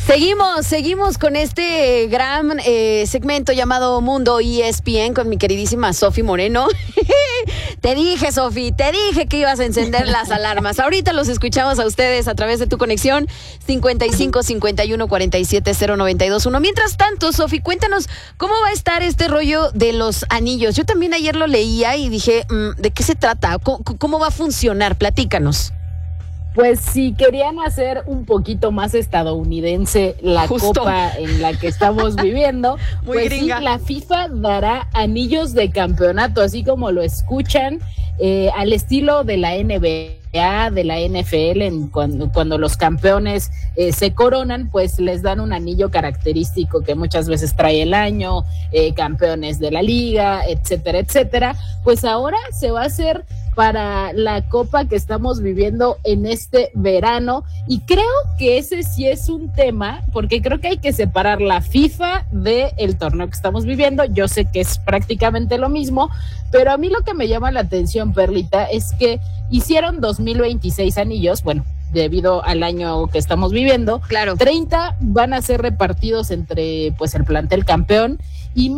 Seguimos con este gran segmento llamado Mundo ESPN con mi queridísima Sofi Moreno. Te dije, Sofi, que ibas a encender las alarmas. Ahorita los escuchamos a ustedes a través de tu conexión 55 51 47 0921. Mientras tanto, Sofi, cuéntanos cómo va a estar este rollo de los anillos. Yo también ayer lo leía y dije, ¿de qué se trata? ¿Cómo va a funcionar? Platícanos. Pues si querían hacer un poquito más estadounidense la Justo. copa en la que estamos viviendo, Muy pues gringa. sí, la FIFA dará anillos de campeonato, así como lo escuchan, al estilo de la NBA, de la NFL, cuando los campeones se coronan, pues les dan un anillo característico que muchas veces trae el año, campeones de la liga, etcétera, etcétera. Pues ahora se va a hacer para la copa que estamos viviendo en este verano, y creo que ese sí es un tema, porque creo que hay que separar la FIFA del torneo que estamos viviendo. Yo sé que es prácticamente lo mismo, pero a mí lo que me llama la atención, Perlita, es que hicieron 2026 anillos, bueno, debido al año que estamos viviendo. Claro. 30 van a ser repartidos entre pues el plantel campeón y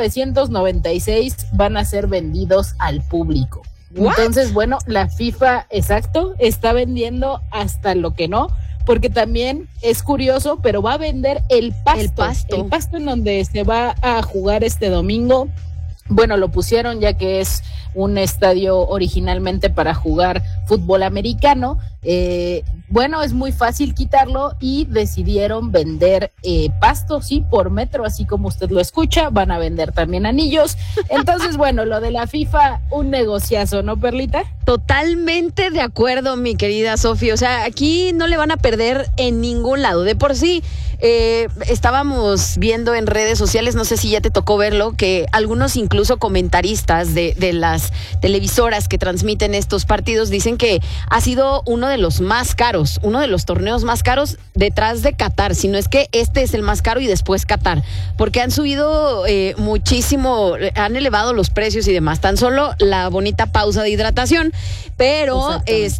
1996 van a ser vendidos al público. ¿What? Entonces, bueno, la FIFA, exacto, está vendiendo hasta lo que no, porque también es curioso, pero va a vender el pasto. El pasto en donde se va a jugar este domingo. Bueno, lo pusieron ya que es un estadio originalmente para jugar fútbol americano. Bueno, es muy fácil quitarlo y decidieron vender pasto, sí, por metro, así como usted lo escucha. Van a vender también anillos. Entonces, bueno, lo de la FIFA, un negociazo, ¿no, Perlita? Totalmente de acuerdo, mi querida Sofi. O sea, aquí no le van a perder en ningún lado. De por sí, estábamos viendo en redes sociales, no sé si ya te tocó verlo, que algunos incluso comentaristas de las televisoras que transmiten estos partidos dicen que ha sido uno de los más caros, uno de los torneos más caros detrás de Qatar, si no es que este es el más caro y después Qatar, porque han subido muchísimo, han elevado los precios y demás, tan solo la bonita pausa de hidratación, pero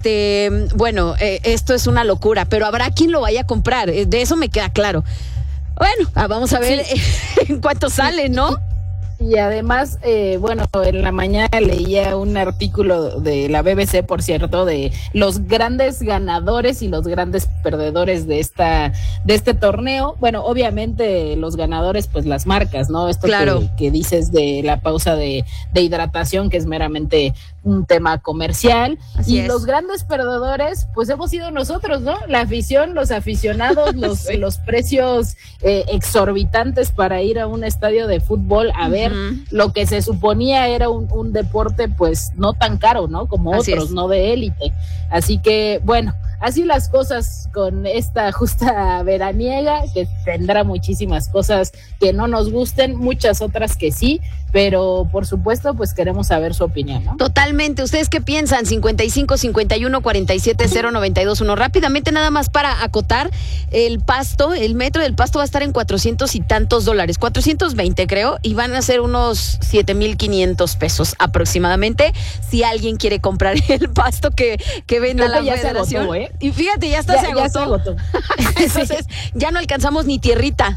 bueno, esto es una locura, pero habrá quien lo vaya a comprar, de eso me queda claro. Bueno, vamos a ver en cuánto sale, ¿no? Y además, bueno, en la mañana leía un artículo de la BBC, por cierto, de los grandes ganadores y los grandes perdedores de este torneo. Bueno, obviamente los ganadores, pues las marcas, ¿no? Esto claro. que dices de la pausa de hidratación, que es meramente un tema comercial. Así y es. Los grandes perdedores, pues hemos sido nosotros, ¿no? La afición, los aficionados, Sí. los precios exorbitantes para ir a un estadio de fútbol a ver lo que se suponía era un deporte pues no tan caro, ¿no? Como Así otros, es. no de élite. Así que, bueno, así las cosas con esta justa veraniega, que tendrá muchísimas cosas que no nos gusten, muchas otras que sí, pero por supuesto pues queremos saber su opinión, ¿no? Totalmente. ¿Ustedes qué piensan? 55 51 47 0921. Rápidamente, nada más para acotar, el metro del pasto va a estar en 400 y tantos dólares, 420 creo, y van a ser unos 7,500 pesos aproximadamente, si alguien quiere comprar el pasto que venda la federación. Se agotó, Y fíjate, ya está, se agotó. Ya se agotó. Entonces, ya no alcanzamos ni tierrita.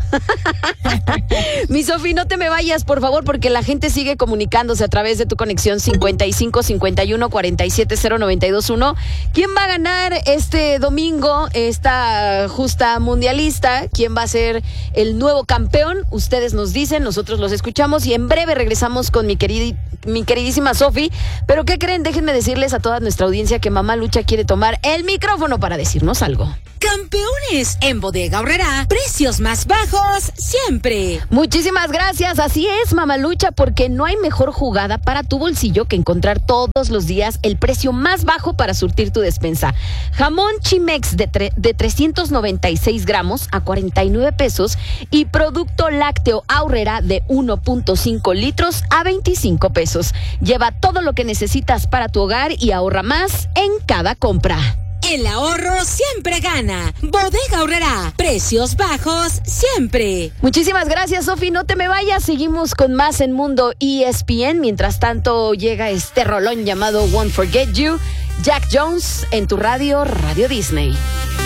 Mi Sofi, no te me vayas, por favor, porque la gente sigue comunicándose a través de tu conexión 55 51 47 0921. ¿Quién va a ganar este domingo esta justa mundialista? ¿Quién va a ser el nuevo campeón? Ustedes nos dicen, nosotros los escuchamos y en breve regresamos con mi queridísima Sofi. Pero ¿qué creen? Déjenme decirles a toda nuestra audiencia que Mamá Lucha quiere tomar el micrófono para decirnos algo. Campeones en Bodega Aurrerá, precios más bajos siempre. Muchísimas gracias, así es, Mamalucha, porque no hay mejor jugada para tu bolsillo que encontrar todos los días el precio más bajo para surtir tu despensa. Jamón Chimex de 396 gramos a 49 pesos y producto lácteo Aurrerá de 1.5 litros a 25 pesos. Lleva todo lo que necesitas para tu hogar y ahorra más en cada compra. El ahorro siempre gana. Bodega Aurrerá, precios bajos siempre. Muchísimas gracias, Sofi. No te me vayas. Seguimos con más en Mundo ESPN. Mientras tanto, llega este rolón llamado Won't Forget You. Jack Jones en tu radio, Radio Disney.